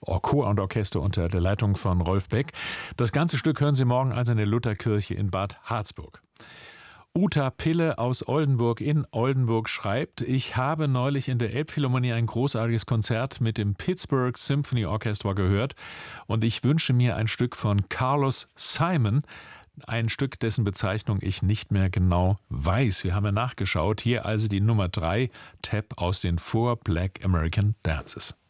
Chor und Orchester unter der Leitung von Rolf Beck. Das ganze Stück hören Sie morgen also in der Lutherkirche in Bad Harzburg. Uta Pille aus Oldenburg in Oldenburg schreibt: Ich habe neulich in der Elbphilharmonie ein großartiges Konzert mit dem Pittsburgh Symphony Orchestra gehört und ich wünsche mir ein Stück von Carlos Simon, ein Stück, dessen Bezeichnung ich nicht mehr genau weiß. Wir haben ja nachgeschaut. Hier also die Nummer 3, Tab aus den Four Black American Dances.